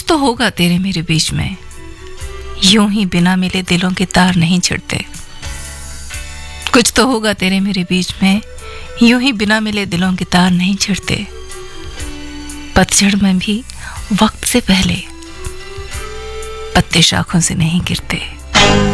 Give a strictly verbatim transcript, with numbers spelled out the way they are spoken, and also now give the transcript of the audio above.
तो होगा तेरे मेरे बीच में, यूं ही बिना मिले दिलों के तार नहीं छिड़ते। कुछ तो होगा तेरे मेरे बीच में, यूं ही बिना मिले दिलों के तार नहीं छिड़ते। पतझड़ में भी वक्त से पहले पत्ते शाखों से नहीं गिरते।